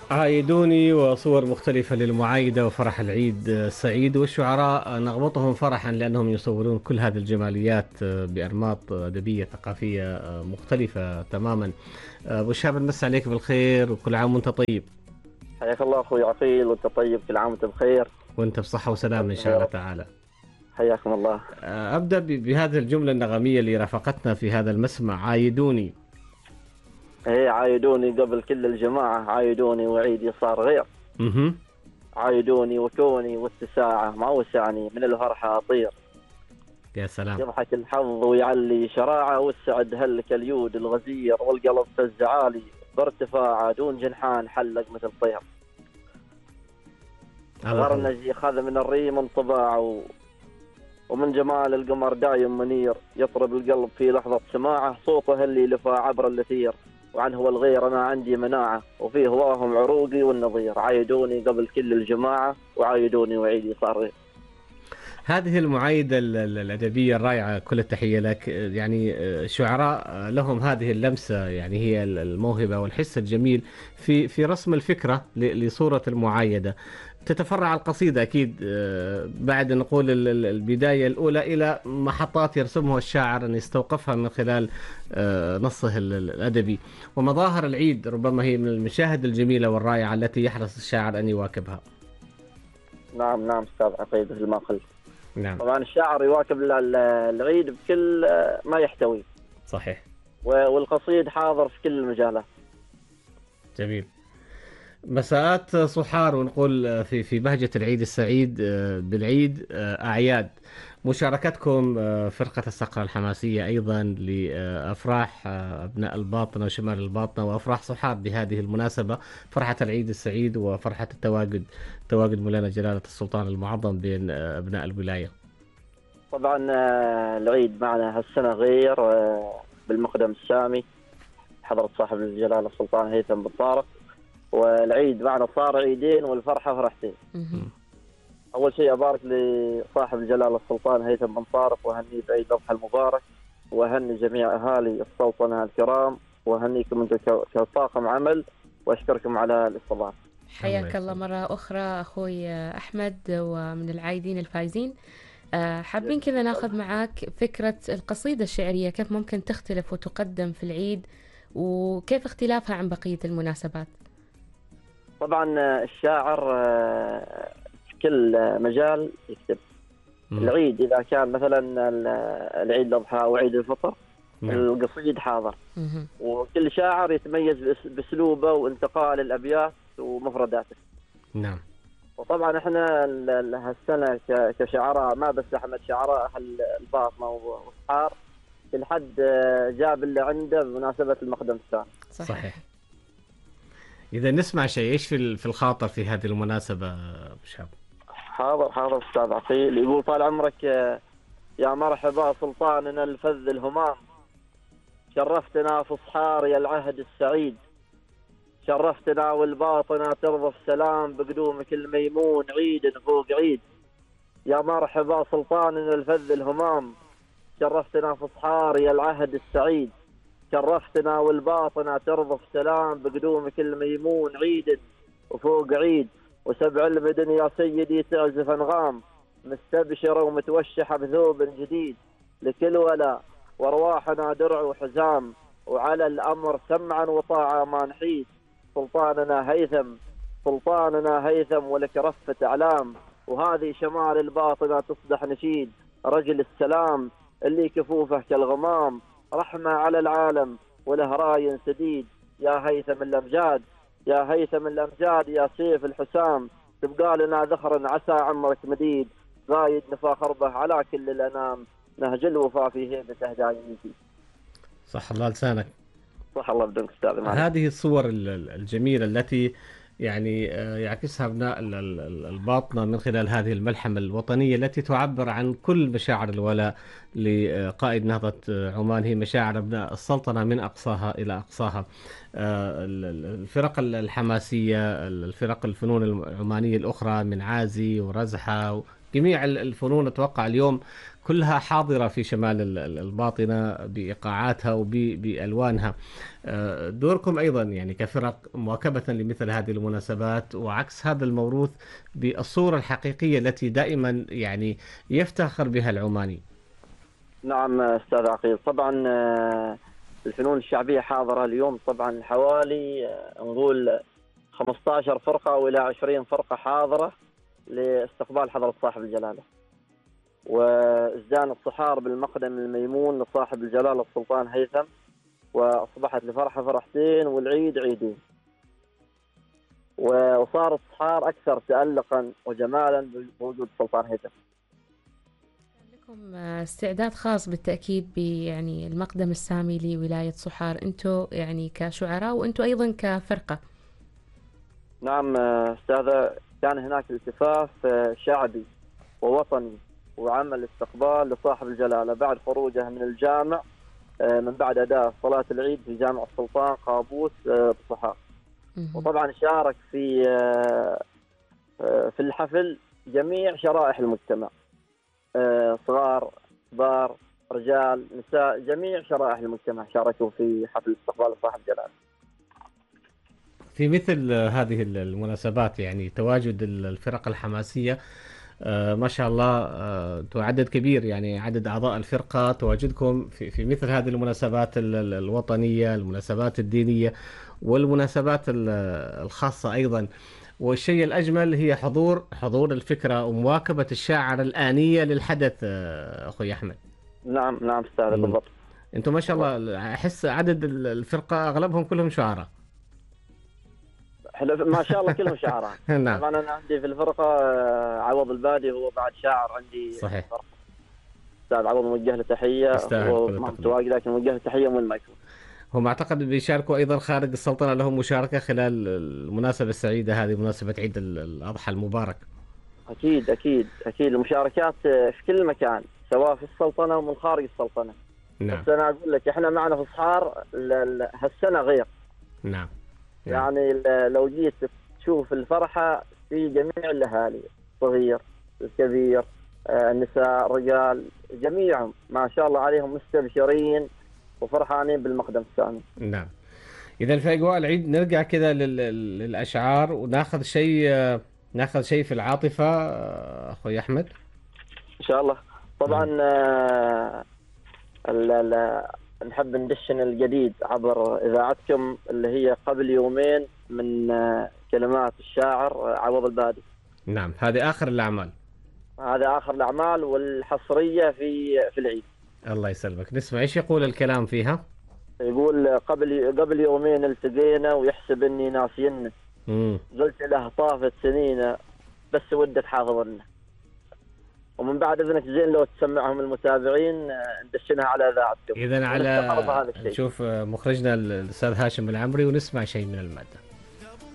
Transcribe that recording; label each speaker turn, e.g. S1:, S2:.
S1: عايدوني وصور مختلفة للمعايدة وفرح العيد السعيد، والشعراء نغبطهم فرحا لأنهم يصورون كل هذه الجماليات بأنماط أدبية ثقافية مختلفة تماما. أبو شاب، نمس عليك بالخير وكل عام وأنت طيب.
S2: حياك الله اخوي عقيل، وانت طيب، كل عام وانت بخير.
S1: وأنت بصحة وسلامة إن شاء
S2: يا
S1: الله
S2: رب.
S1: تعالى.
S2: حياكم الله.
S1: أبدأ بهذه الجملة النغمية اللي رافقتنا في هذا المسمع: عايدوني.
S2: هي عايدوني قبل كل الجماعة، عايدوني وعيدي صار غير.
S1: مه.
S2: عايدوني وكوني والساعة ما وسعني من الفرحة أطير.
S1: يا سلام.
S2: يضحك الحظ ويعلي شراعة، والسعد هلك اليود الغزير، والقلب فز عالي بارتفاعه دون جنحان حلق مثل طير.
S1: الله الله.
S2: غرنجي خذ من الريم انطباع ومن جمال القمر دايم منير، يطرب القلب في لحظة سماعه، صوته اللي لفى عبر اللثير. وعن هو الغير أنا عندي مناعة، وفي هواهم عروقي والنظير. عايدوني قبل كل الجماعة، وعايدوني وعيدي صار غير.
S1: هذه المعايدة الأدبية الرائعة، كل التحية لك. يعني شعراء لهم هذه اللمسة، يعني هي الموهبة والحس الجميل في رسم الفكرة لصورة المعايدة. تتفرع القصيدة أكيد بعد نقول البداية الأولى إلى محطات يرسمها الشاعر أن يستوقفها من خلال نصه الأدبي. ومظاهر العيد ربما هي من المشاهد الجميلة والرائعة التي يحرص الشاعر أن يواكبها.
S2: نعم نعم أستاذ عقيد، مثل ما قلت.
S1: نعم.
S2: طبعا الشاعر يواكب العيد بكل ما يحتوي،
S1: صحيح.
S2: والقصيد حاضر في كل المجالات.
S1: جميل. مساءات صحار، ونقول في بهجة العيد السعيد بالعيد أعياد. مشاركتكم فرقة الصقر الحماسية أيضا لأفراح أبناء الباطنة وشمال الباطنة وأفراح صحار بهذه المناسبة، فرحة العيد السعيد وفرحة تواجد مولانا جلالة السلطان المعظم بين أبناء الولاية.
S2: طبعا العيد معنا هالسنة غير، بالمقدم السامي حضرة صاحب الجلالة السلطان هيثم بن طارق. والعيد معنا صار عيدين والفرحة فرحتين.
S1: مم.
S2: أول شيء أبارك لصاحب الجلالة السلطان هيثم بن طارق، وأهنيه بعيد الأضحى المبارك، وأهني جميع أهالي السلطنة الكرام، وأهنيكم أنتم كطاقم عمل، وأشكركم على الاستضافة.
S1: الله
S3: حياك الله
S1: يسلمك.
S3: مرة أخرى أخوي أحمد، ومن العايدين الفايزين. حابين كذا ناخذ معاك فكرة القصيدة الشعرية، كيف ممكن تختلف وتقدم في العيد، وكيف اختلافها عن بقية المناسبات؟
S2: طبعا الشاعر في كل مجال يكتب.
S1: مم.
S2: العيد إذا كان مثلا العيد الأضحى أو عيد الفطر،
S1: نعم.
S2: القصيد حاضر.
S3: مهم.
S2: وكل شاعر يتميز بأسلوبه وانتقال الأبيات ومفرداته.
S1: نعم.
S2: وطبعا احنا هالسنة كشعراء، ما بس احمد، شعراء أهل الباطنة والصحار، كل حد جاب اللي عنده بمناسبة المقدم الثاني.
S1: صحيح. إذا نسمع شيء إيش في الخاطر في هذه المناسبة أبو شاب؟
S2: حاضر حاضر أستاذ عقيل. يقول طال عمرك يا مرحبا سلطاننا الفذ الهمام، شرفتنا في صحار يا العهد السعيد، شرفتنا والباطنة ترضى السلام، بقدومك الميمون عيد فوق عيد. يا مرحبا سلطاننا الفذ الهمام، شرفتنا في صحار يا العهد السعيد، شرفتنا والباطنة ترضى السلام، بقدومك الميمون عيد وفوق عيد. وسبع المدن يا سيدي تعزف أنغام، مستبشرة ومتوشحة بثوب جديد، لكل ولا وارواحنا درع وحزام، وعلى الأمر سمعا وطاعة ما نحيد. سلطاننا هيثم، سلطاننا هيثم، ولك رفة أعلام، وهذه شمال الباطنة تصدح نشيد. رجل السلام اللي كفوفه كالغمام، رحمة على العالم وله راي سديد. يا هيثم الأمجاد، يا هيثم الأمجاد، يا سيف الحسام، تبقى لنا ذخر عسى عمرك مديد. غايد نفا خربه على كل الأنام، نهج الوفا في هيبة أهدايتي.
S1: صح الله لسانك.
S2: صح الله بدونك أستاذ معنا.
S1: هذه الصور الجميلة التي يعني يعكسها أبناء الباطنة من خلال هذه الملحمة الوطنية التي تعبر عن كل مشاعر الولاء لقائد نهضة عمان. هي مشاعر أبناء السلطنة من أقصاها إلى أقصاها. الفرق الحماسية، الفرق الفنون العمانية الأخرى من عازي ورزحة جميع الفنون أتوقع اليوم كلها حاضرة في شمال الباطنة بإيقاعاتها وبألوانها. دوركم أيضا يعني كفرق مواكبة لمثل هذه المناسبات وعكس هذا الموروث بالصورة الحقيقية التي دائما يعني يفتخر بها العماني.
S2: نعم أستاذ عقيل، طبعا الفنون الشعبية حاضرة اليوم، طبعا حوالي نقول 15 فرقة أو إلى 20 فرقة حاضرة لاستقبال حضرة صاحب الجلالة، وإزدان الصحار بالمقدم الميمون لصاحب الجلالة السلطان هيثم، وأصبحت الفرحة فرحتين والعيد عيدين، وصار الصحار أكثر تألقا وجمالا بوجود السلطان هيثم.
S3: لكم استعداد خاص بالتأكيد يعني المقدم السامي لولاية صحار، أنتم يعني كشعراء وأنتم أيضا كفرقة.
S2: نعم أستاذة، كان هناك التفاف شعبي ووطني وعمل استقبال لصاحب الجلالة بعد خروجه من الجامع، من بعد أداء صلاة العيد في جامع السلطان قابوس بصحار. وطبعا شارك في الحفل جميع شرائح المجتمع، صغار كبار رجال نساء، جميع شرائح المجتمع شاركوا في حفل استقبال صاحب جلالة.
S1: في مثل هذه المناسبات يعني تواجد الفرق الحماسية ما شاء الله، عدد كبير يعني عدد أعضاء الفرقة، تواجدكم في مثل هذه المناسبات الوطنية، المناسبات الدينية والمناسبات الخاصة أيضا. والشيء الأجمل هي حضور الفكرة ومواكبة الشاعر الآنية للحدث. أخوي أحمد.
S2: نعم نعم أستاذ بالضبط.
S1: أنتم ما شاء الله أحس عدد الفرقة أغلبهم كلهم شعراء.
S2: ما شاء الله كلهم شعراء.
S1: نعم.
S2: طبعا أنا عندي في الفرقة عوض البادي، هو بعد شاعر عندي.
S1: صحيح.
S2: أستاذ عوض موجه له تحية، وما متواجد لكن موجه له تحية من الميكروفون.
S1: هم أعتقد بيشاركوا أيضا خارج السلطنة، لهم مشاركة خلال المناسبة السعيدة هذه، مناسبة عيد الأضحى المبارك.
S2: أكيد أكيد أكيد، المشاركات في كل مكان سواء في السلطنة ومن خارج السلطنة.
S1: نعم.
S2: بس أنا أقول لك إحنا معنا في صحار هالسنة غير.
S1: نعم.
S2: يعني لو جيت تشوف الفرحة في جميع الأهالي، الصغير الكبير النساء الرجال، جميعهم ما شاء الله عليهم مستبشرين وفرحانين بالمقدم السامي.
S1: نعم. إذا في أجواء العيد نرجع كذا للأشعار وناخذ شيء في العاطفة أخوي أحمد.
S2: إن شاء الله. طبعا نحب ندشن الجديد عبر إذاعتكم اللي هي قبل يومين من كلمات الشاعر عوض البادي.
S1: نعم، هذه آخر الأعمال.
S2: هذا آخر الأعمال والحصرية في العيد.
S1: الله يسلمك، نسمع إيش يقول الكلام فيها.
S2: يقول قبل يومين التقينا ويحسب إني ناسينه، قلت له طافت سنينه بس ودك حاضرنا. ومن بعد إذنك زين لو تسمعهم المتابعين ندشنها على إذاعتكم.
S1: إذن على نشوف مخرجنا الأستاذ هاشم العمري ونسمع شيء من المادة.